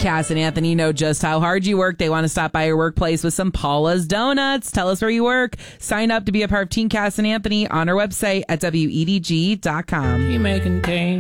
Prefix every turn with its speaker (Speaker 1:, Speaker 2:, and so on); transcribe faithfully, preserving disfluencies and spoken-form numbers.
Speaker 1: Cass and Anthony know just how hard you work. They want to stop by your workplace with some Paula's Donuts. Tell us where you work. Sign up to be a part of Team Cass and Anthony on our website at W E D G dot com.
Speaker 2: You may contain